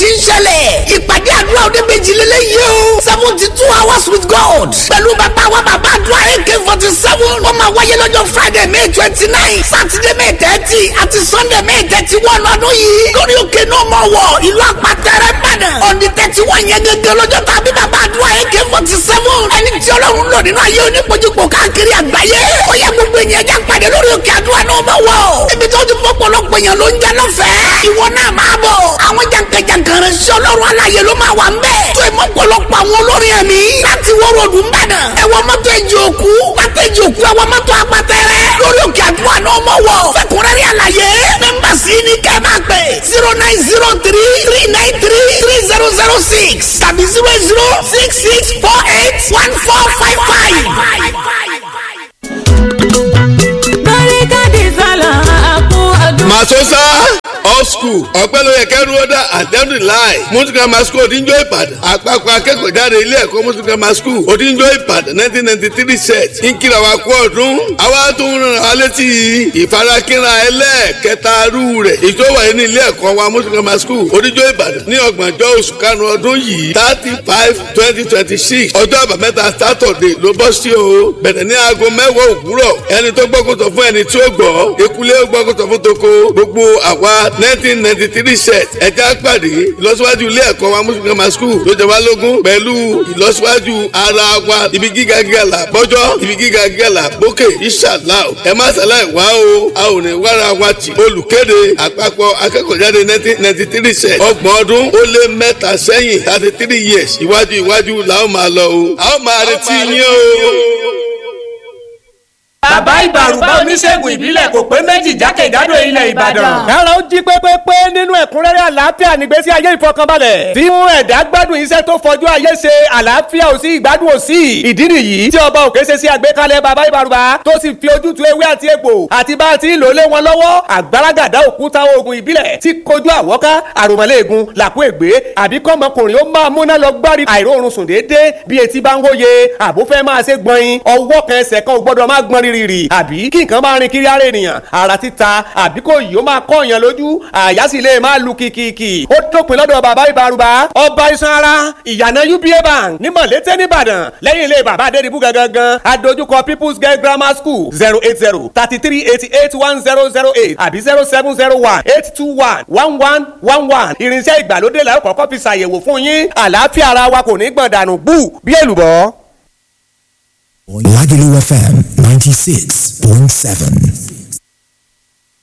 ti ń ṣẹlẹ̀ ìpàdé àdúrà oníbejì lélẹ́yìí o 72 hours with God pẹ̀lú bàbá wa bàbá àdúrà AK-47 ó máa wáyé lọ́jọ́ Friday May 29 Saturday May 30 àti Sunday May 31 ọdún yìí lórí òkè náà mọ̀ wọ̀ ìlú àpàtẹ́rẹ́ Ìbàdàn ọ̀dì 31 yẹn gẹ́gẹ́ lọ́jọ́ tàbí bàbá àdúrà AK-47 ẹni tí Ọlọ́run lò nínú ayé onípojúpọ̀ káàkiri àgbáyé ó yẹ gbogbo ènìyàn já pàdé lórí òkè àdúrà náà mọ̀ wọ̀ ibi tó ti pọ̀pọ̀lọpọ̀ èèyàn ló ń jẹ́ lọ́fẹ̀ẹ́ ìwọ náà máa bọ̀ àwọn jàǹkàjàǹkàn rẹ̀ sí Ọlọ́run aláyé ló máa wà ń bẹ̀ tó ìmọ̀pọ̀lọpọ̀ àwọn olórin ẹ̀mí láti wọ́rọ̀ ọdún bàdàn ẹ̀wọ̀n mọ́tò ẹ̀jẹ̀ òkú pátá ẹ̀jẹ̀ òkú ẹ̀wọ̀n mọ́tò apátẹ́rẹ́ lórí òkè àdúrà náà mọ̀ wọ̀ fẹ́kùnrẹ́rẹ́ àlàyé mẹ́mbà sí ní kẹ́ máa pè 0903-393-3006 tàbí 08066481455. Masosa all school ọ̀pẹ́lóye kẹ́rùọ́dà àtẹ́rù láì mùsùlùmí school òdìjọ́ Ìbàdàn àpapọ̀ akẹ́kọ̀ọ́ jáde ilé ẹ̀kọ́ mùsùlùmí school òdìjọ́ Ìbàdàn 1993 set ń kíra wa kú ọdún àwa tó ń rán wa létí ìfarakínra ẹlẹ́ẹ̀kẹta rú rẹ̀ ìjọba yìí ní ilé ẹ̀kọ́ wa mùsùlùmí school òdìjọ́ Ìbàdàn ní ọgbọ̀njọ́ oṣù karùn-ún ọdún yìí 35/2026 ọjọ́ àbámẹ́ta Saturday ló bọ́ sí o bẹ̀rẹ̀ ní aago 10 òwúrọ̀ ẹni tó gbọ́kùtọ̀ fún ẹni tí ó gbọ́ ekulé gbọ́kùtọ̀ fún toko gbogbo àwa 1993 set ẹja pàdé ìlọsíwájú ilé ẹ̀kọ́ wa mùsùlùmí school ló jẹ wá lógún pẹ̀lú ìlọsíwájú ara wa ibi gíga gíga là bọ́jọ́ ibi gíga gíga là bókè inshallah ẹ má ṣàlàyé wá o a ò ní wára wa tì olùkéde àpapọ̀ akẹ́kọ̀ọ́jáde 1993 set ọgbọ̀n ọdún ó lé mẹ́ta sẹ́yìn 33 years iwájú la ó máa lọ o a ó máa retí yín o. Bàbá Ìbàrùbá oníṣègùn ìbílẹ̀ kò pé méjì jákèjádò ilẹ̀ Ìbàdàn. Kára ó jí pépépé nínú ẹ̀kúnrẹ́rẹ́ àlàáfíà nígbésí ayé ìfọkànbalẹ̀. Tí mú ẹ̀dá gbádùn iṣẹ́ tó fọjú ayé ṣe àlàáfíà ò sí ìgbádùn ò sí. Ìdí nìyí tí ọba òkè ṣe sí àgbékalẹ̀ bàbá Ìbàrùbá tó sì fi ojútùú ewé àti egbò àti bá a ti ń lò lé wọn lọ́wọ́. Àgbàràgàdá òkúta oògùn ìbílẹ̀ tí kojú àwọ́ká àròmọ̀lẹ́ẹ̀gùn làkú ègbé àbí kọ́mọkùnrin ó máa múná lọ gbárí àìróorun sùn déédéé bí etí bá ń wóye àbúfẹ́ máa ṣe gbọ̀nyin ọwọ́ kan ẹsẹ̀ kan ò gbọ́dọ̀ máa gbọ́n rírì àbí kí nǹkan máa rin kiri ara ènìyàn ara títa àbí kò yìí ó máa kọ́ èèyàn lójú àyà sì lè máa lu kìkìkì ó dópin lọ́dọ̀ bàbá Ìbàrùbá ọba iṣan ara ìyànà UBA bank ní Mọ̀lété nìbàdàn lẹ́yìn ilé bàbá Adédìbú gangan adójúkọ People's Girl Grammar School 080-3388-1008 àbí 0701-821-1111 irinṣẹ́ ìgbàlódé la ó kọ́kọ́ fi ṣàyẹ̀wò fún yín àlàáfíà ara wa kò ní gbọ̀n dànù bú bí èlùbọ́. Lagelu FM 96.7.